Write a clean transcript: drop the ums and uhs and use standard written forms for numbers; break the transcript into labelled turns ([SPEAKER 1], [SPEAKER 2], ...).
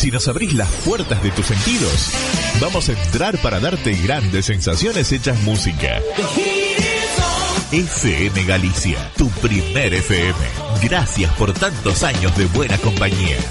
[SPEAKER 1] Si nos abrís las puertas de tus sentidos, vamos a entrar para darte grandes sensaciones hechas música. FM Galicia, tu primer FM. Gracias por tantos años de buena compañía.